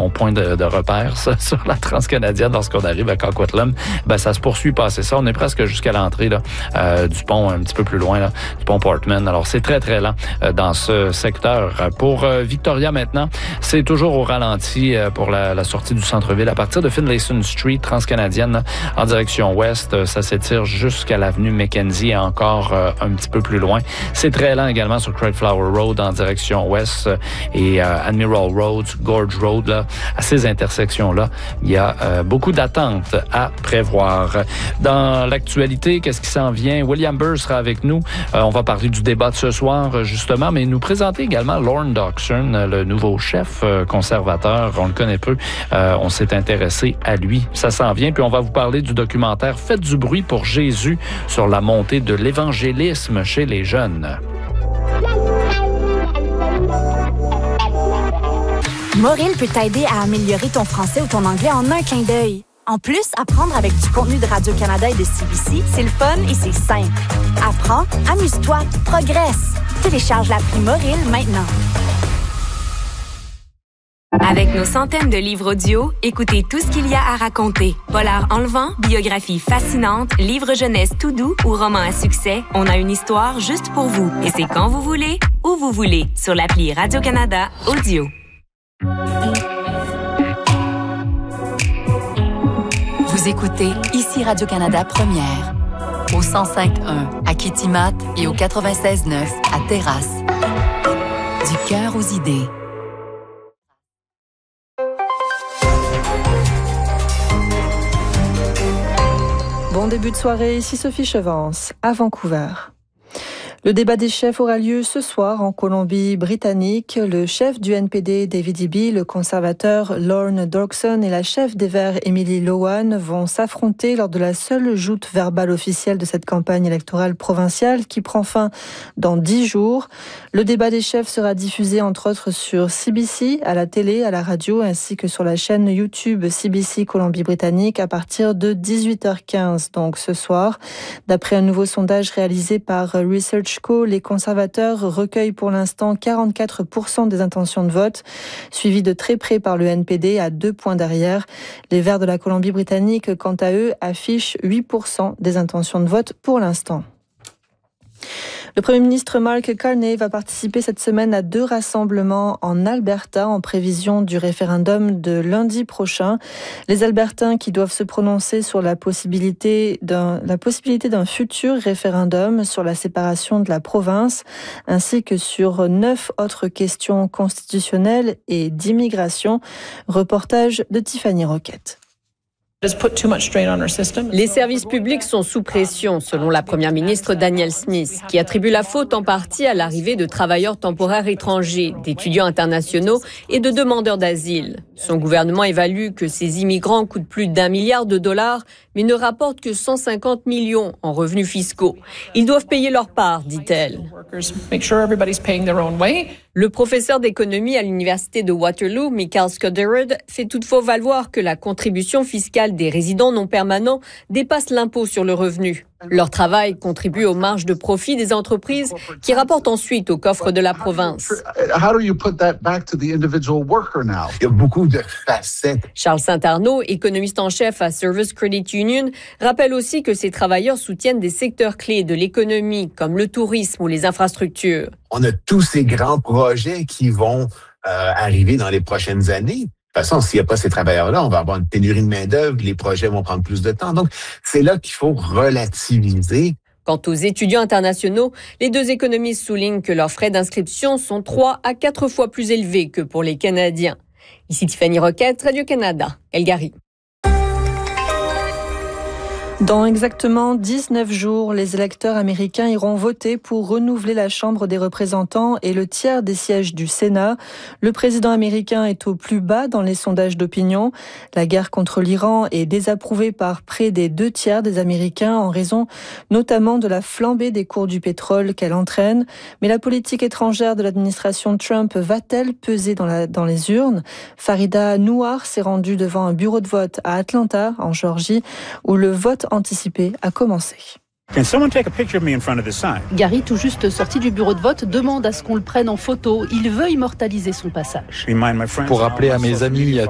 mon point de repère, ça, sur la transcanadienne lorsqu'on arrive à Coquitlam. Ça se poursuit passer ça. On est presque jusqu'à l'entrée là, du pont, un petit peu plus loin, là, du pont Portman. Alors, c'est très, très lent dans ce secteur. Pour Victoria, maintenant, c'est toujours au ralenti pour la sortie du centre-ville. À partir de Finlayson Street, transcanadienne, là, en direction ouest, ça s'étire jusqu'à l'avenue Mackenzie et encore un petit peu plus loin. C'est très lent également sur Craigflower Road en direction ouest et Admiral Road, Gorge Road. Là, à ces intersections-là, il y a beaucoup d'attentes à prévoir. Dans l'actualité, qu'est-ce qui s'en vient? William Burr sera avec nous. On va parler du débat de ce soir, justement, mais nous présenter également Lorne Dockson, le nouveau chef conservateur. On le connaît peu. On s'est intéressé à lui. Ça s'en vient. Puis on va vous parler du documentaire Faites du bruit pour Jésus sur la montée de l'évangélisme chez les jeunes. Moril peut t'aider à améliorer ton français ou ton anglais en un clin d'œil. En plus, apprendre avec du contenu de Radio-Canada et de CBC, c'est le fun et c'est simple. Apprends, amuse-toi, progresse. Télécharge l'appli Moril maintenant. Avec nos centaines de livres audio, écoutez tout ce qu'il y a à raconter. Polar enlevant, biographie fascinante, livre jeunesse tout doux ou roman à succès, on a une histoire juste pour vous. Et c'est quand vous voulez, où vous voulez, sur l'appli Radio-Canada Audio. Vous écoutez ici Radio-Canada Première, au 105.1 à Kitimat et au 96.9 à Terrasse. Du cœur aux idées. Bon début de soirée, ici Sophie Chevance, à Vancouver. Le débat des chefs aura lieu ce soir en Colombie-Britannique. Le chef du NPD, David Eby, le conservateur Lorne Dockson et la chef des Verts, Emily Lowan, vont s'affronter lors de la seule joute verbale officielle de cette campagne électorale provinciale qui prend fin dans 10 jours. Le débat des chefs sera diffusé entre autres sur CBC, à la télé, à la radio, ainsi que sur la chaîne YouTube CBC Colombie-Britannique à partir de 18h15, donc ce soir. D'après un nouveau sondage réalisé par Research Co, les conservateurs recueillent pour l'instant 44% des intentions de vote, suivis de très près par le NPD à 2 points derrière. Les Verts de la Colombie-Britannique, quant à eux, affichent 8% des intentions de vote pour l'instant. Le Premier ministre Mark Carney va participer cette semaine à 2 rassemblements en Alberta en prévision du référendum de lundi prochain. Les Albertains qui doivent se prononcer sur la possibilité d'un futur référendum sur la séparation de la province, ainsi que sur 9 autres questions constitutionnelles et d'immigration. Reportage de Tiffany Roquette. Les services publics sont sous pression, selon la première ministre Danielle Smith, qui attribue la faute en partie à l'arrivée de travailleurs temporaires étrangers, d'étudiants internationaux et de demandeurs d'asile. Son gouvernement évalue que ces immigrants coûtent plus d'1 milliard de dollars, mais ne rapportent que 150 millions en revenus fiscaux. Ils doivent payer leur part, dit-elle. Le professeur d'économie à l'université de Waterloo, Michael Scudderud, fait toutefois valoir que la contribution fiscale des résidents non permanents dépasse l'impôt sur le revenu. Leur travail contribue aux marges de profit des entreprises qui rapportent ensuite au coffre de la province. Il y a beaucoup de facettes. Charles Saint-Arnaud, économiste en chef à Service Credit Union, rappelle aussi que ces travailleurs soutiennent des secteurs clés de l'économie comme le tourisme ou les infrastructures. On a tous ces grands projets qui vont arriver dans les prochaines années. De toute façon, s'il n'y a pas ces travailleurs-là, on va avoir une pénurie de main-d'œuvre, les projets vont prendre plus de temps. Donc, c'est là qu'il faut relativiser. Quant aux étudiants internationaux, les 2 économistes soulignent que leurs frais d'inscription sont 3 à 4 fois plus élevés que pour les Canadiens. Ici Tiffany Roquette, Radio-Canada, Calgary. Dans exactement 19 jours, les électeurs américains iront voter pour renouveler la Chambre des représentants et le tiers des sièges du Sénat. Le président américain est au plus bas dans les sondages d'opinion. La guerre contre l'Iran est désapprouvée par près des 2 tiers des Américains en raison notamment de la flambée des cours du pétrole qu'elle entraîne. Mais la politique étrangère de l'administration Trump va-t-elle peser dans les urnes? Farida Nouar s'est rendue devant un bureau de vote à Atlanta, en Géorgie, où le vote anticipé a commencé. Gary, tout juste sorti du bureau de vote, demande à ce qu'on le prenne en photo. Il veut immortaliser son passage. Pour rappeler à mes amis, à